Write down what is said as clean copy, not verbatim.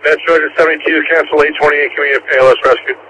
Med 272, cancel 828, can we have ALS rescued?